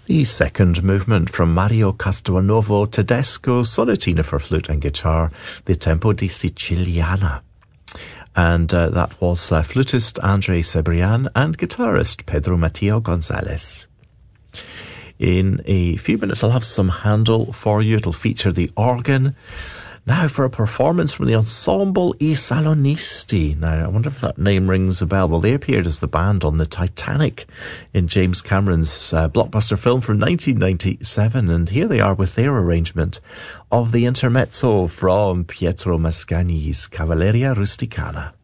The second movement from Mario Castronovo Tedesco Sonatina for flute and guitar, the Tempo di Siciliana. And that was flutist Andre Cebrian and guitarist Pedro Mateo Gonzalez. In a few minutes I'll have some Handel for you. It'll feature the organ. Now for a performance from the Ensemble I Salonisti. Now, I wonder if that name rings a bell. Well, they appeared as the band on the Titanic in James Cameron's blockbuster film from 1997. And here they are with their arrangement of the intermezzo from Pietro Mascagni's Cavalleria Rusticana.